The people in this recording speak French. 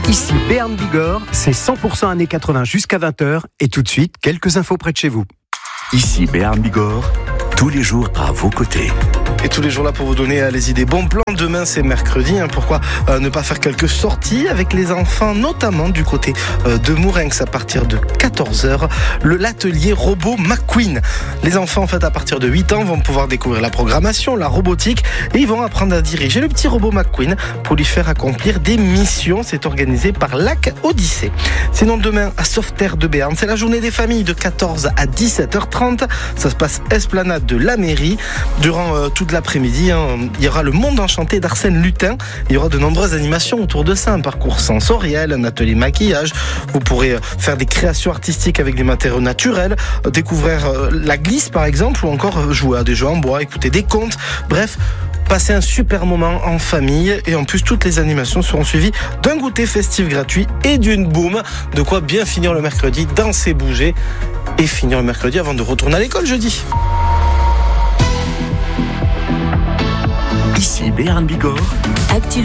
Ici Béarn Bigorre, c'est 100% années 80 jusqu'à 20h et tout de suite, quelques infos près de chez vous. Ici Béarn Bigorre, tous les jours à vos côtés. Et tous les jours là pour vous donner les idées. Bon plan, demain c'est mercredi, pourquoi ne pas faire quelques sorties avec les enfants, notamment du côté de Mourenx à partir de 14h, l'atelier robot McQueen. Les enfants en fait à partir de 8 ans vont pouvoir découvrir la programmation, la robotique et ils vont apprendre à diriger le petit robot McQueen pour lui faire accomplir des missions. C'est organisé par Lac Odyssée. Sinon demain à Sauveterre de Béarn, c'est la journée des familles de 14 à 17h30. Ça se passe esplanade de la mairie. Durant toute l'après-midi, il y aura le monde enchanté d'Arsène Lupin. Il y aura de nombreuses animations autour de ça, un parcours sensoriel, un atelier maquillage. Vous pourrez faire des créations artistiques avec des matériaux naturels, découvrir la glisse par exemple, ou encore jouer à des jeux en bois, écouter des contes. Bref, passer un super moment en famille. Et en plus, toutes les animations seront suivies d'un goûter festif gratuit et d'une boum. De quoi bien finir le mercredi, danser, bouger et finir le mercredi avant de retourner à l'école jeudi. Ici Béarn Bigorre.